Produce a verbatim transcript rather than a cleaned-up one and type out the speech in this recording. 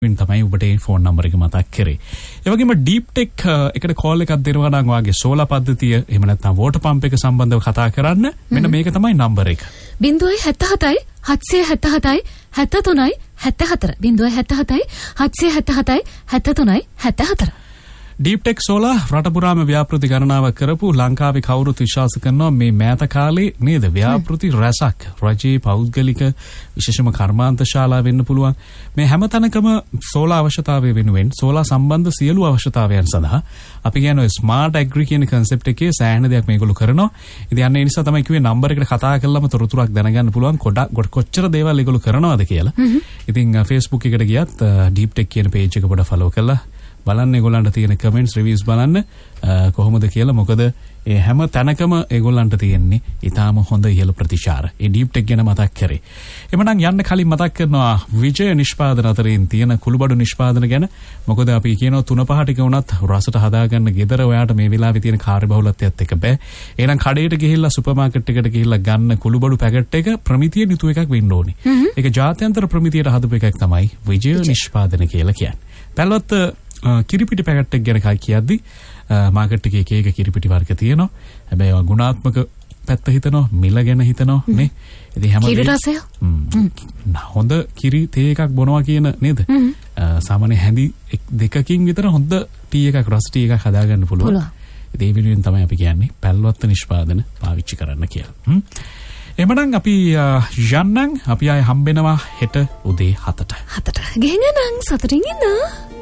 Win තමයි ඔබට phone number එක මතක් කරේ. ඒ වගේම ඩීප් ටෙක් එකට කෝල් එකක් දෙනවා නම් ඔයාගේ සෝලා පද්ධතිය එහෙම නැත්නම් වෝටර් පම්ප් එක සම්බන්ධව කතා කරන්න මෙන්න මේක තමයි නම්බර එක. බිංදුවයි හැත්තෑ හතයි හත්සිය හැත්තෑ හතයි හැත්තෑ තුනයි හැත්තෑ හතර. බිංදුවයි හැත්තෑ හතයි හත්සිය හැත්තෑ හතයි හැත්තෑ තුනයි හැත්තෑ හතර. ඩීප් ටෙක් සෝලා රට පුරාම ව්‍යාපෘති ගණනාවක් කරපු ලංකාවේ කවුරුත් විශ්වාස කරනවා මේ මෑත කාලේ නේද ව්‍යාපෘති රැසක් රජයේ පෞද්ගලික විශේෂම කර්මාන්ත ශාලා වෙන්න පුළුවන් මේ හැම තැනකම සෝලා අවශ්‍යතාවය වෙනුවෙන් සෝලා සම්බන්ධ සියලු අවශ්‍යතාවයන් සඳහා අපි කියන්නේ ස්මාර්ට් ඇග්‍රි කියන concept එකේ සෑහෙන දෙයක් මේගොල්ලෝ කරනවා. ඉතින් අන්න ඒ නිසා තමයි කිව්වේ නම්බර එකට කතා කරලාම තොරතුරක් දැනගන්න පුළුවන් කොච්චර දේවල් ඒගොල්ලෝ කරනවද කියලා. ඉතින් Facebook එකට ගියත් ඩීප් ටෙක් කියන page එක පොඩ follow කරලා බලන්න ඒගොල්ලන්ට තියෙන කමෙන්ට්ස් රිවිව්ස් බලන්න කොහොමද කියලා. මොකද ඒ හැම තැනකම ඒගොල්ලන්ට තියෙන්නේ ඊටාම හොඳ ඉහළ ප්‍රතිචාර. ඒ ඩීප් ටෙක් ගැන මතක් කරේ. එමනම් යන්න කලින් මතක් කරනවා විජය නිෂ්පාදන අතරින් තියෙන කුළුබඩු නිෂ්පාදන ගැන. මොකද අපි කියනවා තුන පහ ටික වුණත් රසට හදාගන්න ගෙදර ඔයාට මේ වෙලාවේ තියෙන කාර්යබහුලත්වයත් එක්ක බෑ. එහෙනම් කඩේට ගිහිල්ලා සුපර් මාකට් එකට ගිහිල්ලා ගන්න කුළුබඩු පැකට් එක ප්‍රමිතිය නිතු එකක් වෙන්න ඕනේ. ඒක ජාත්‍යන්තර ප්‍රමිතියට හදපු එකක් තමයි විජය නිෂ්පාදන කියලා කියන්නේ. පැලවත් කිරිපිටි පැකට් එක ගැන කියද්දි මාකට් එකේ එක එක කිරිපිටි වර්ග තියෙනවා. හැබැයි ඒවා ගුණාත්මක පැත්ත හිතනවා, මිල ගැන හිතනවා නේ. ඉතින් හැම කිරි රසය හොඳ කිරි තේ එකක් බොනවා කියන නේද? සාමාන්‍ය හැඳි දෙකකින් විතර හොඳ ටී එකක් රස ටී එකක් හදාගන්න පුළුවන්. ඉතින් ඒ වෙනුවෙන් තමයි අපි කියන්නේ පැල්වත්ත නිෂ්පාදන පාවිච්චි කරන්න කියලා. එමනම් අපි යන්නම් අපි ආයේ හම්බෙනවා හෙට උදේ හතට. හතට. ගෙහෙනනම් සතුටින් ඉන්න.